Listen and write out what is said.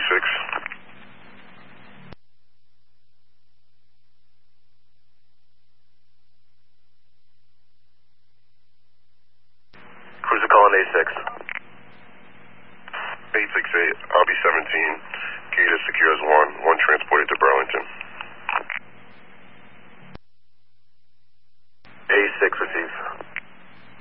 A6. Cruiser calling A6. 868, I'll be 17. Gate is secure as 1. 1 transported to